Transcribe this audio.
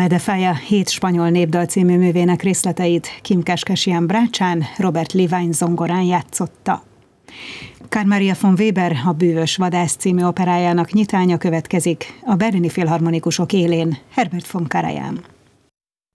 Alma de Falla 7 spanyol népdal című művének részleteit Kim Keskesian brácsán, Robert Levine zongorán játszotta. Carl Maria von Weber A bűvös vadász című operájának nyitánya következik, a berlini filharmonikusok élén Herbert von Karajan.